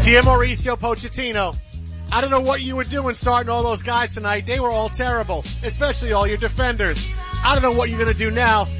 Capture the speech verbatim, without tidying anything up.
Dear Mauricio Pochettino, I don't know what you were doing starting all those guys tonight. They were all terrible, especially all your defenders. I don't know what you're going to do now.